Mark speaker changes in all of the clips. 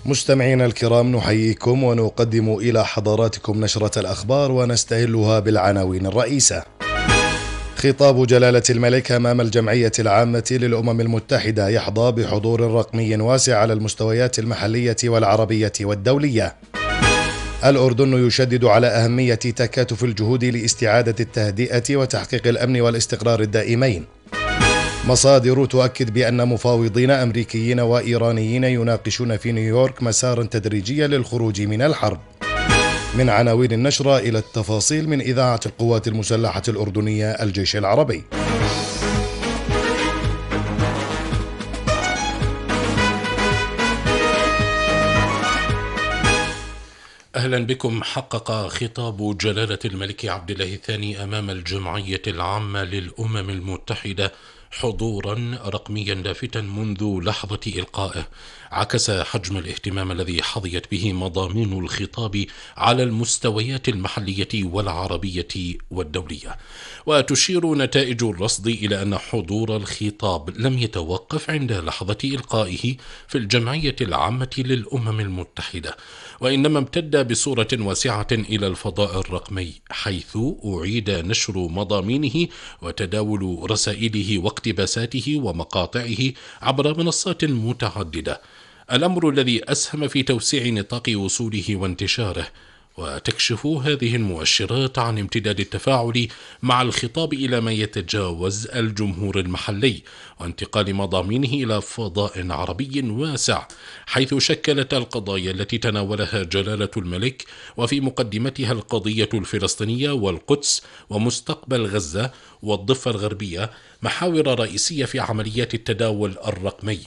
Speaker 1: مستمعينا الكرام، نحييكم ونقدم إلى حضراتكم نشرة الأخبار ونستهلها بالعناوين الرئيسة. خطاب جلالة الملك أمام الجمعية العامة للأمم المتحدة يحظى بحضور رقمي واسع على المستويات المحلية والعربية والدولية. الأردن يشدد على أهمية تكاتف الجهود لاستعادة التهدئة وتحقيق الأمن والاستقرار الدائمين. مصادر تؤكد بأن مفاوضين أمريكيين وإيرانيين يناقشون في نيويورك مسارا تدريجيا للخروج من الحرب. من عناوين النشرة إلى التفاصيل من إذاعة القوات المسلحة الأردنية الجيش العربي.
Speaker 2: أهلا بكم. حقق خطاب جلالة الملك عبد الله الثاني أمام الجمعية العامة للأمم المتحدة حضورا رقميا لافتا منذ لحظة إلقائه، عكس حجم الاهتمام الذي حظيت به مضامين الخطاب على المستويات المحلية والعربية والدولية. وتشير نتائج الرصد إلى أن حضور الخطاب لم يتوقف عند لحظة إلقائه في الجمعية العامة للأمم المتحدة، وإنما امتد بصورة واسعة إلى الفضاء الرقمي، حيث أعيد نشر مضامينه وتداول رسائله واقتباساته ومقاطعه عبر منصات متعددة، الأمر الذي أسهم في توسيع نطاق وصوله وانتشاره. وتكشف هذه المؤشرات عن امتداد التفاعل مع الخطاب إلى ما يتجاوز الجمهور المحلي، وانتقال مضامينه إلى فضاء عربي واسع، حيث شكلت القضايا التي تناولها جلالة الملك وفي مقدمتها القضية الفلسطينية والقدس ومستقبل غزة والضفة الغربية محاور رئيسية في عمليات التداول الرقمي.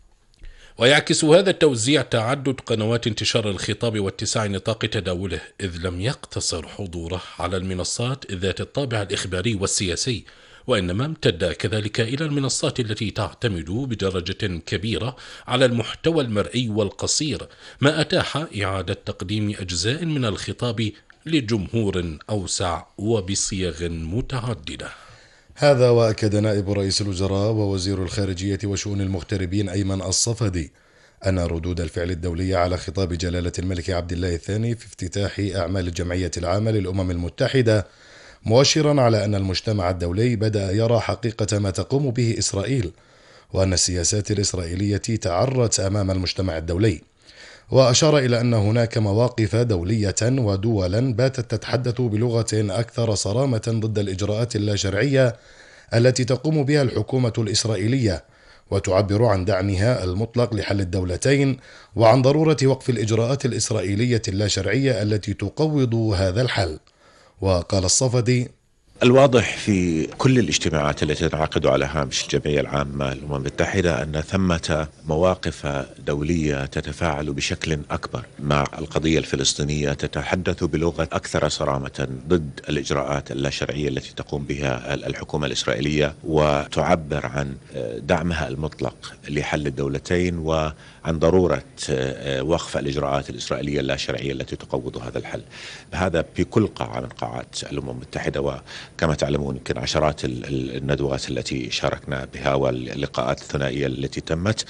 Speaker 2: ويعكس هذا التوزيع تعدد قنوات انتشار الخطاب واتساع نطاق تداوله، إذ لم يقتصر حضوره على المنصات ذات الطابع الإخباري والسياسي، وإنما امتد كذلك إلى المنصات التي تعتمد بدرجة كبيرة على المحتوى المرئي والقصير، ما أتاح إعادة تقديم أجزاء من الخطاب لجمهور أوسع وبصيغ متعددة.
Speaker 1: هذا وأكد نائب رئيس الوزراء ووزير الخارجية وشؤون المغتربين أيمن الصفدي أن ردود الفعل الدولية على خطاب جلالة الملك عبد الله الثاني في افتتاح أعمال الجمعية العامة للأمم المتحدة مؤشرا على أن المجتمع الدولي بدأ يرى حقيقة ما تقوم به إسرائيل، وأن السياسات الإسرائيلية تعرت أمام المجتمع الدولي. وأشار إلى أن هناك مواقف دولية ودولا باتت تتحدث بلغة أكثر صرامة ضد الإجراءات اللاشرعية التي تقوم بها الحكومة الإسرائيلية، وتعبر عن دعمها المطلق لحل الدولتين وعن ضرورة وقف الإجراءات الإسرائيلية اللاشرعية التي تقوض هذا الحل. وقال الصفدي:
Speaker 3: الواضح في كل الاجتماعات التي تنعقد على هامش الجمعية العامة للأمم المتحدة أن ثمة مواقف دولية تتفاعل بشكل أكبر مع القضية الفلسطينية، تتحدث بلغة أكثر صرامة ضد الإجراءات اللاشرعية التي تقوم بها الحكومة الإسرائيلية، وتعبر عن دعمها المطلق لحل الدولتين وعن ضرورة وقف الإجراءات الإسرائيلية اللاشرعية التي تقوض هذا الحل. هذا في كل قاعة من قاعات الأمم المتحدة، وكما تعلمون يمكن عشرات الندوات التي شاركنا بها واللقاءات الثنائية التي تمت.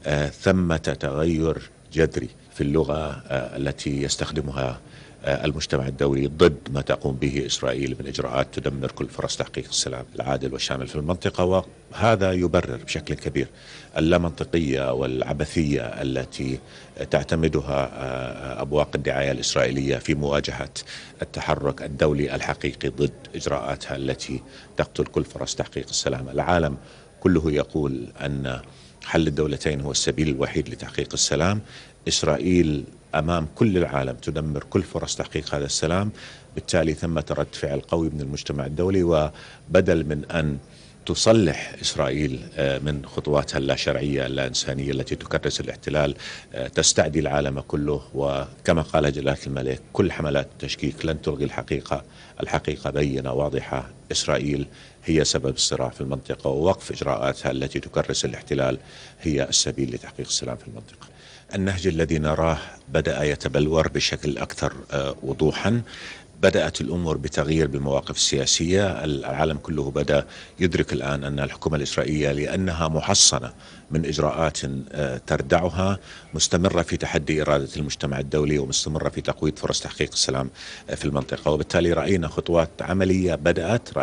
Speaker 3: ثمة تغير جذري في اللغة التي يستخدمها المجتمع الدولي ضد ما تقوم به إسرائيل من إجراءات تدمر كل فرص تحقيق السلام العادل والشامل في المنطقة، وهذا يبرر بشكل كبير اللامنطقية والعبثية التي تعتمدها أبواق الدعاية الإسرائيلية في مواجهة التحرك الدولي الحقيقي ضد إجراءاتها التي تقتل كل فرص تحقيق السلام. العالم كله يقول أن حل الدولتين هو السبيل الوحيد لتحقيق السلام. إسرائيل أمام كل العالم تدمر كل فرص تحقيق هذا السلام، بالتالي ثمة رد فعل قوي من المجتمع الدولي، وبدل من أن تصلح إسرائيل من خطواتها اللاشرعية اللانسانية التي تكرس الاحتلال، تستعدي العالم كله. وكما قال جلالة الملك: كل حملات التشكيك لن تلغي الحقيقة، الحقيقة بينة واضحة، إسرائيل هي سبب الصراع في المنطقة، ووقف إجراءاتها التي تكرس الاحتلال هي السبيل لتحقيق السلام في المنطقة. النهج الذي نراه بدأ يتبلور بشكل أكثر وضوحا بدأت الأمور بتغيير بالمواقف السياسية. العالم كله بدأ يدرك الآن أن الحكومة الإسرائيلية لأنها محصنة من إجراءات تردعها مستمرة في تحدي إرادة المجتمع الدولي ومستمرة في تقويض فرص تحقيق السلام في المنطقة، وبالتالي رأينا خطوات عملية بدأت.